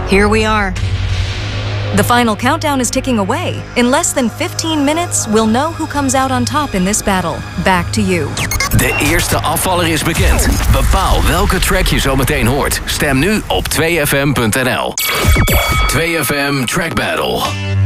Here we are. The final countdown is ticking away. In less than 15 minutes, we'll know who comes out on top in this battle. Back to you. De eerste afvaller is bekend. Bepaal welke track je zo meteen hoort. Stem nu op 2fm.nl. 2FM Track Battle.